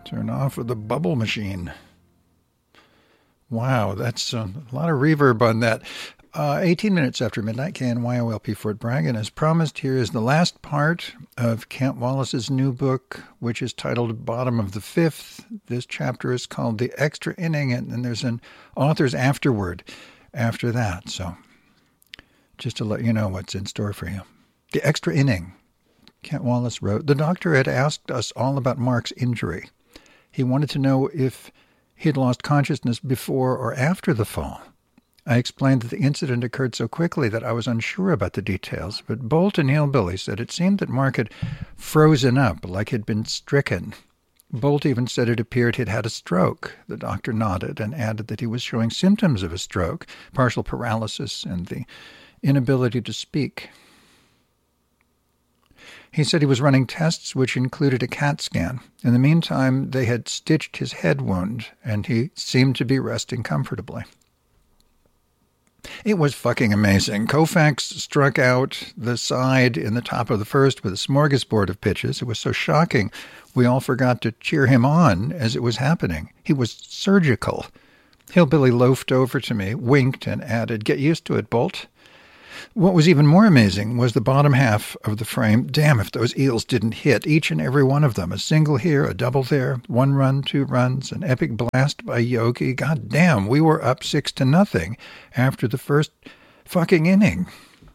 Turn off the bubble machine. Wow, that's a lot of reverb on that. 18 minutes after midnight, KNYOLP Fort Bragg. And as promised, here is the last part of Kent Wallace's new book, which is titled Bottom of the Fifth. This chapter is called The Extra Inning, and then there's an author's afterword after that. So just to let you know what's in store for you. The Extra Inning. Kent Wallace wrote, the doctor had asked us all about Mark's injury. He wanted to know if he had lost consciousness before or after the fall. I explained that the incident occurred so quickly that I was unsure about the details, but Bolt and Hillbilly said it seemed that Mark had frozen up like he'd been stricken. Bolt even said it appeared he'd had a stroke. The doctor nodded and added that he was showing symptoms of a stroke, partial paralysis, and the inability to speak. He said he was running tests which included a CAT scan. In the meantime, they had stitched his head wound, and he seemed to be resting comfortably. It was fucking amazing. Koufax struck out the side in the top of the first with a smorgasbord of pitches. It was so shocking, we all forgot to cheer him on as it was happening. He was surgical. Hillbilly loafed over to me, winked, and added, "Get used to it, Bolt." What was even more amazing was the bottom half of the frame. Damn if those eels didn't hit, each and every one of them. A single here, a double there, 1 run, 2 runs, an epic blast by Yogi. God damn, we were up 6-0 after the first fucking inning.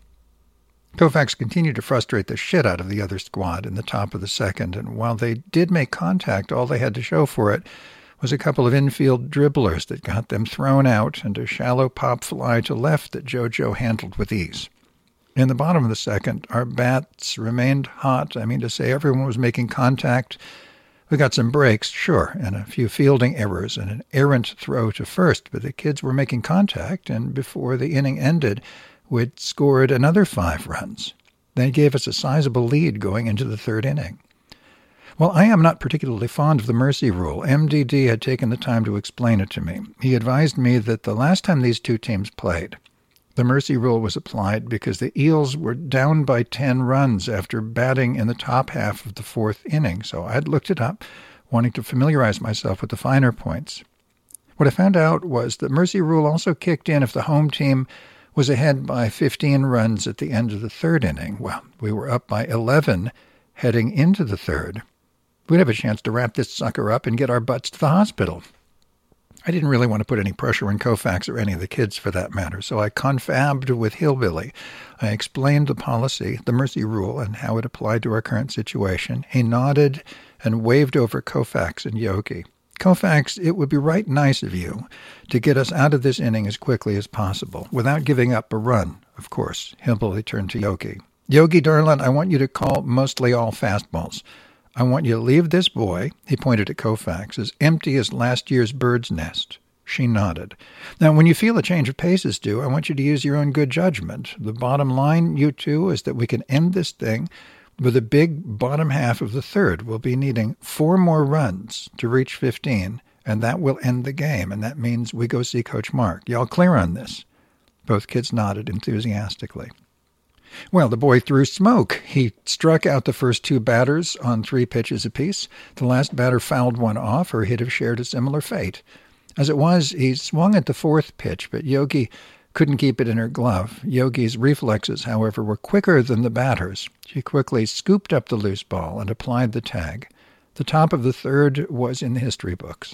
Koufax continued to frustrate the shit out of the other squad in the top of the second, and while they did make contact, all they had to show for it was a couple of infield dribblers that got them thrown out and a shallow pop fly to left that JoJo handled with ease. In the bottom of the second, our bats remained hot. I mean to say, everyone was making contact. We got some breaks, sure, and a few fielding errors and an errant throw to first, but the kids were making contact, and before the inning ended, we'd scored another 5 runs. They gave us a sizable lead going into the third inning. Well, I am not particularly fond of the mercy rule. MDD had taken the time to explain it to me. He advised me that the last time these two teams played, the mercy rule was applied because the Eels were down by 10 runs after batting in the top half of the 4th inning. So I had looked it up, wanting to familiarize myself with the finer points. What I found out was the mercy rule also kicked in if the home team was ahead by 15 runs at the end of the 3rd inning. Well, we were up by 11 heading into the 3rd. We'd have a chance to wrap this sucker up and get our butts to the hospital. I didn't really want to put any pressure on Koufax or any of the kids for that matter, so I confabbed with Hillbilly. I explained the policy, the mercy rule, and how it applied to our current situation. He nodded and waved over Koufax and Yogi. Koufax, it would be right nice of you to get us out of this inning as quickly as possible, without giving up a run, of course. Hillbilly turned to Yogi. Yogi, darling, I want you to call mostly all fastballs. I want you to leave this boy, he pointed at Koufax, as empty as last year's bird's nest. She nodded. Now, when you feel a change of pace is due, I want you to use your own good judgment. The bottom line, you two, is that we can end this thing with a big bottom half of the 3rd. We'll be needing 4 more runs to reach 15, and that will end the game, and that means we go see Coach Mark. Y'all clear on this? Both kids nodded enthusiastically. Well, the boy threw smoke. He struck out the first 2 batters on 3 pitches apiece. The last batter fouled one off, or he'd have shared a similar fate. As it was, he swung at the 4th pitch, but Yogi couldn't keep it in her glove. Yogi's reflexes, however, were quicker than the batter's. She quickly scooped up the loose ball and applied the tag. The top of the 3rd was in the history books.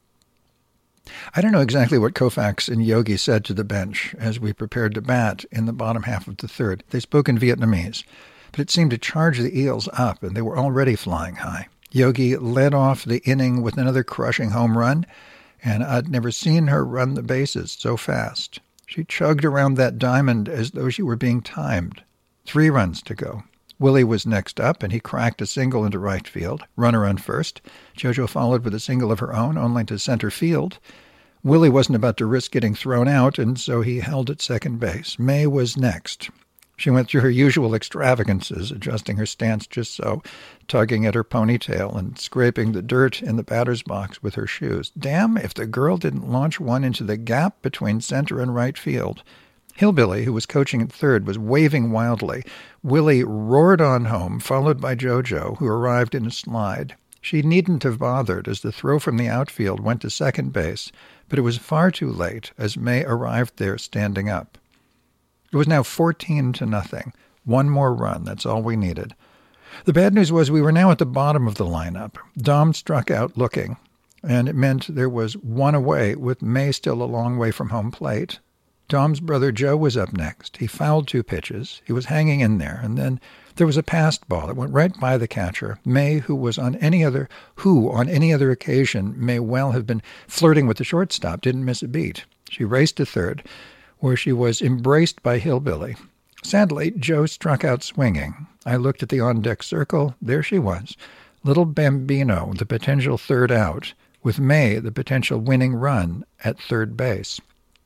I don't know exactly what Koufax and Yogi said to the bench as we prepared to bat in the bottom half of the 3rd. They spoke in Vietnamese, but it seemed to charge the Eels up, and they were already flying high. Yogi led off the inning with another crushing home run, and I'd never seen her run the bases so fast. She chugged around that diamond as though she were being timed. 3 runs to go. Willie was next up, and he cracked a single into right field. Runner on first. JoJo followed with a single of her own, only to center field. Willie wasn't about to risk getting thrown out, and so he held at second base. May was next. She went through her usual extravagances, adjusting her stance just so, tugging at her ponytail and scraping the dirt in the batter's box with her shoes. Damn if the girl didn't launch one into the gap between center and right field. Hillbilly, who was coaching at 3rd, was waving wildly. Willie roared on home, followed by JoJo, who arrived in a slide. She needn't have bothered, as the throw from the outfield went to second base, but it was far too late as May arrived there standing up. It was now 14-0. One more run, that's all we needed. The bad news was we were now at the bottom of the lineup. Dom struck out looking, and it meant there was one away, with May still a long way from home plate. Dom's brother Joe was up next. He fouled 2 pitches. He was hanging in there, and then there was a passed ball. It went right by the catcher. May, who on any other occasion may well have been flirting with the shortstop, didn't miss a beat. She raced to third, where she was embraced by Hillbilly. Sadly, Joe struck out swinging. I looked at the on-deck circle. There she was, little Bambino, the potential third out, with May, the potential winning run, at third base.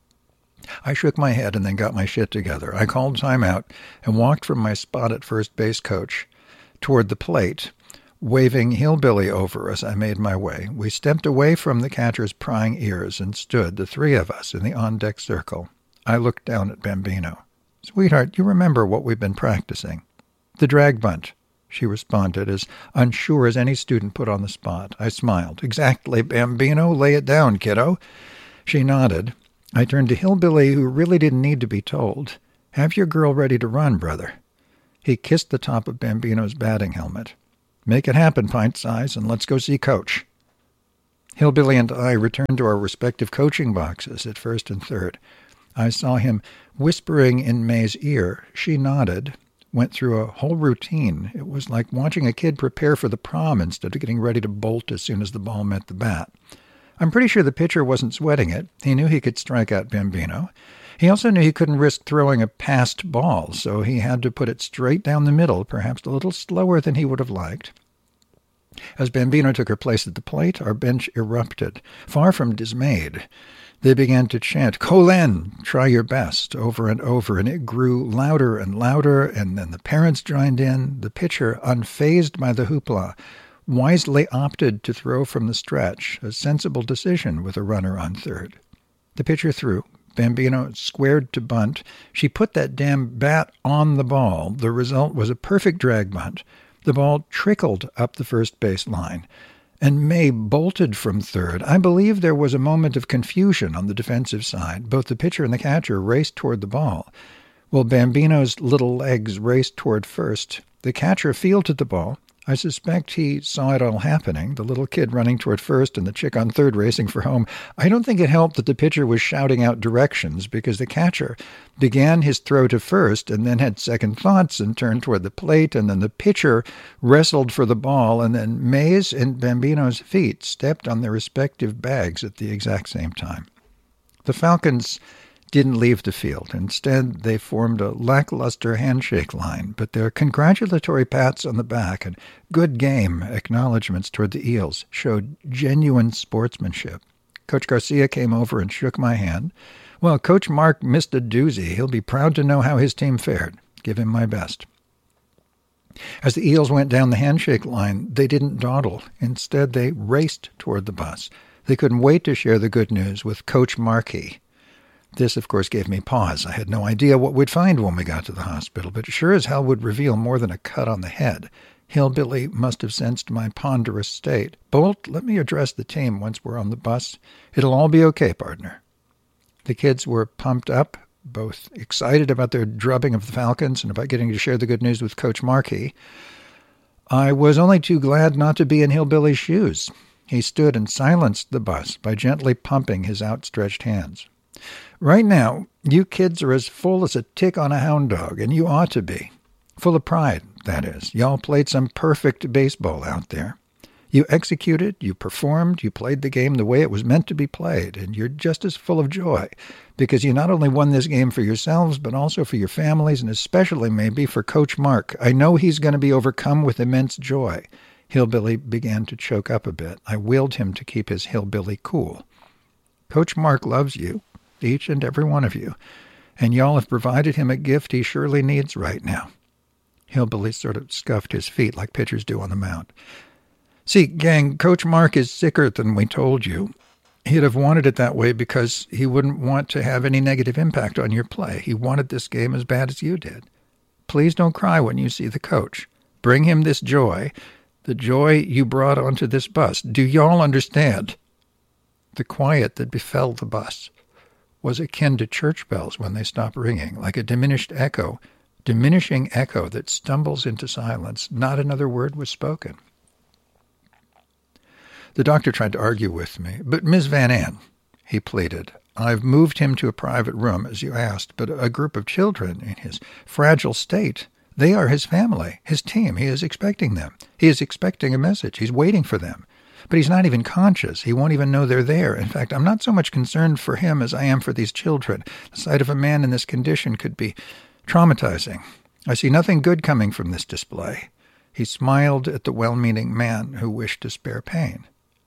I shook my head and then got my shit together. I called timeout and walked from my spot at first base coach toward the plate, waving Hillbilly over as I made my way. We stepped away from the catcher's prying ears and stood, the 3 of us, in the on-deck circle. I looked down at Bambino. "Sweetheart, you remember what we've been practicing?" "The drag bunt," she responded, as unsure as any student put on the spot. I smiled. "Exactly, Bambino. Lay it down, kiddo." She nodded. I turned to Hillbilly, who really didn't need to be told. "Have your girl ready to run, brother." He kissed the top of Bambino's batting helmet. "Make it happen, pint-size, and let's go see Coach." Hillbilly and I returned to our respective coaching boxes at first and third. I saw him whispering in May's ear. She nodded, went through a whole routine. It was like watching a kid prepare for the prom instead of getting ready to bolt as soon as the ball met the bat. I'm pretty sure the pitcher wasn't sweating it. He knew he could strike out Bambino. He also knew he couldn't risk throwing a passed ball, so he had to put it straight down the middle, perhaps a little slower than he would have liked. As Bambino took her place at the plate, our bench erupted. Far from dismayed, they began to chant, "Colin, try your best," over and over, and it grew louder and louder, and then the parents joined in. The pitcher, unfazed by the hoopla, wisely opted to throw from the stretch, a sensible decision with a runner on third. The pitcher threw. Bambino squared to bunt. She put that damn bat on the ball. The result was a perfect drag bunt. The ball trickled up the first base line, and May bolted from third. I believe there was a moment of confusion on the defensive side. Both the pitcher and the catcher raced toward the ball, while Bambino's little legs raced toward first. The catcher fielded the ball. I suspect he saw it all happening, the little kid running toward first and the chick on third racing for home. I don't think it helped that the pitcher was shouting out directions, because the catcher began his throw to first and then had second thoughts and turned toward the plate, and then the pitcher wrestled for the ball, and then May's and Bambino's feet stepped on their respective bags at the exact same time. The Falcons didn't leave the field. Instead, they formed a lackluster handshake line, but their congratulatory pats on the back and good game acknowledgments toward the Eels showed genuine sportsmanship. Coach Garcia came over and shook my hand. "Well, Coach Mark missed a doozy. He'll be proud to know how his team fared. Give him my best." As the Eels went down the handshake line, they didn't dawdle. Instead, they raced toward the bus. They couldn't wait to share the good news with Coach Markey. This, of course, gave me pause. I had no idea what we'd find when we got to the hospital, but it sure as hell would reveal more than a cut on the head. Hillbilly must have sensed my ponderous state. "Bolt, let me address the team once we're on the bus. It'll all be okay, partner." The kids were pumped up, both excited about their drubbing of the Falcons and about getting to share the good news with Coach Markey. I was only too glad not to be in Hillbilly's shoes. He stood and silenced the bus by gently pumping his outstretched hands. "Right now, you kids are as full as a tick on a hound dog, and you ought to be. Full of pride, that is. Y'all played some perfect baseball out there. You executed, you performed, you played the game the way it was meant to be played, and you're just as full of joy, because you not only won this game for yourselves, but also for your families, and especially maybe for Coach Mark. I know he's going to be overcome with immense joy." Hillbilly began to choke up a bit. I willed him to keep his hillbilly cool. "Coach Mark loves you, each and every one of you, and y'all have provided him a gift he surely needs right now." Hillbilly sort of scuffed his feet like pitchers do on the mound. "See, gang, Coach Mark is sicker than we told you. He'd have wanted it that way because he wouldn't want to have any negative impact on your play. He wanted this game as bad as you did. Please don't cry when you see the coach. Bring him this joy. The joy you brought onto this bus. Do y'all understand? The quiet that befell the bus was akin to church bells when they stop ringing, like a diminishing echo that stumbles into silence. Not another word was spoken. The doctor tried to argue with me. But Miss Van Ann, he pleaded, I've moved him to a private room, as you asked, but a group of children in his fragile state, they are his family, his team. He is expecting them. He is expecting a message. He's waiting for them. But he's not even conscious. He won't even know they're there. In fact, I'm not so much concerned for him as I am for these children. The sight of a man in this condition could be traumatizing. I see nothing good coming from this display. He smiled at the well-meaning man who wished to spare pain.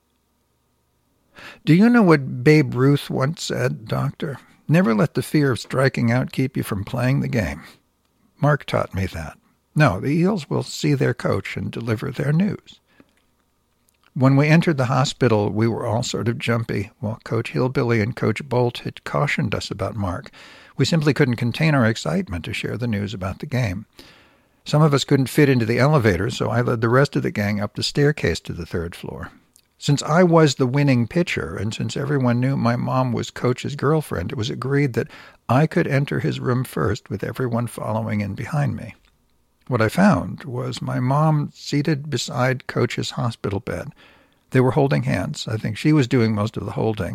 Do you know what Babe Ruth once said, Doctor? Never let the fear of striking out keep you from playing the game. Mark taught me that. No, the Eels will see their coach and deliver their news. When we entered the hospital, we were all sort of jumpy. While Coach Hillbilly and Coach Bolt had cautioned us about Mark, we simply couldn't contain our excitement to share the news about the game. Some of us couldn't fit into the elevator, so I led the rest of the gang up the staircase to the third floor. Since I was the winning pitcher, and since everyone knew my mom was Coach's girlfriend, it was agreed that I could enter his room first with everyone following in behind me. What I found was my mom seated beside Coach's hospital bed. They were holding hands. I think she was doing most of the holding.